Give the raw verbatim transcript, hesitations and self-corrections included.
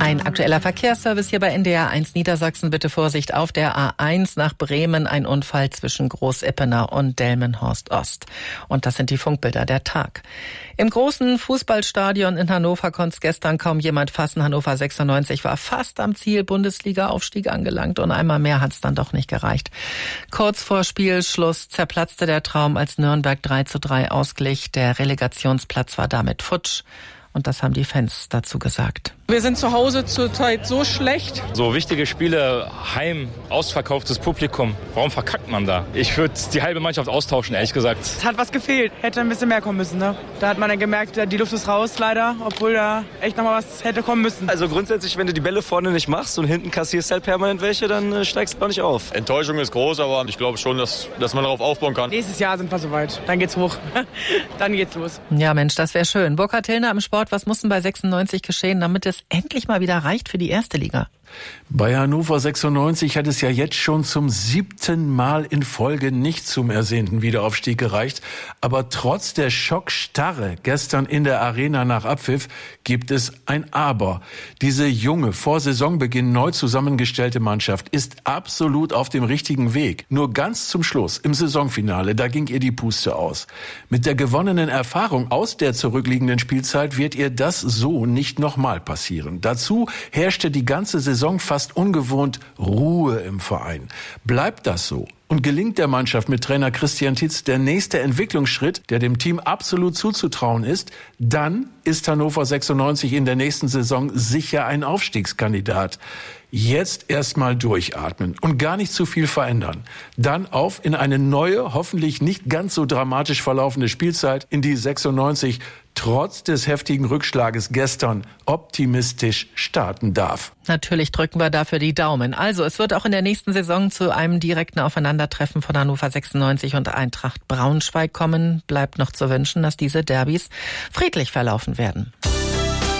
Ein aktueller Verkehrsservice hier bei N D R eins Niedersachsen. Bitte Vorsicht auf der A eins nach Bremen. Ein Unfall zwischen Groß-Ippener und Delmenhorst Ost. Und das sind die Funkbilder der Tag. Im großen Fußballstadion in Hannover konnte es gestern kaum jemand fassen. Hannover sechsundneunzig war fast am Ziel Bundesliga-Aufstieg angelangt. Und einmal mehr hat es dann doch nicht gereicht. Kurz vor Spielschluss zerplatzte der Traum, als Nürnberg drei zu drei ausglich. Der Relegationsplatz war damit futsch. Und das haben die Fans dazu gesagt. Wir sind zu Hause zurzeit so schlecht. So wichtige Spiele, heim, ausverkauftes Publikum. Warum verkackt man da? Ich würde die halbe Mannschaft austauschen, ehrlich gesagt. Es hat was gefehlt. Hätte ein bisschen mehr kommen müssen. Ne? Da hat man dann gemerkt, die Luft ist raus leider, obwohl da echt noch mal was hätte kommen müssen. Also grundsätzlich, wenn du die Bälle vorne nicht machst und hinten kassierst halt permanent welche, dann äh, steigst du auch nicht auf. Enttäuschung ist groß, aber ich glaube schon, dass, dass man darauf aufbauen kann. Nächstes Jahr sind wir soweit. Dann geht's hoch. Dann geht's los. Ja Mensch, das wäre schön. Burkhard Hillner im Sport. Was muss denn bei sechsundneunzig geschehen, damit es endlich mal wieder reicht für die erste Liga? Bei Hannover sechsundneunzig hat es ja jetzt schon zum siebten Mal in Folge nicht zum ersehnten Wiederaufstieg gereicht. Aber trotz der Schockstarre gestern in der Arena nach Abpfiff gibt es ein Aber. Diese junge, vor Saisonbeginn neu zusammengestellte Mannschaft ist absolut auf dem richtigen Weg. Nur ganz zum Schluss, im Saisonfinale, da ging ihr die Puste aus. Mit der gewonnenen Erfahrung aus der zurückliegenden Spielzeit wird ihr das so nicht nochmal passieren. Dazu herrschte die ganze Saison fast ungewohnt Ruhe im Verein. Bleibt das so? Und gelingt der Mannschaft mit Trainer Christian Titz der nächste Entwicklungsschritt, der dem Team absolut zuzutrauen ist, dann ist Hannover sechsundneunzig in der nächsten Saison sicher ein Aufstiegskandidat. Jetzt erstmal durchatmen und gar nicht zu viel verändern. Dann auf in eine neue, hoffentlich nicht ganz so dramatisch verlaufende Spielzeit, in die sechsundneunzig trotz des heftigen Rückschlages gestern optimistisch starten darf. Natürlich drücken wir dafür die Daumen. Also, es wird auch in der nächsten Saison zu einem direkten Aufeinandertreffen von Hannover sechsundneunzig und Eintracht Braunschweig kommen. Bleibt noch zu wünschen, dass diese Derbys friedlich verlaufen werden.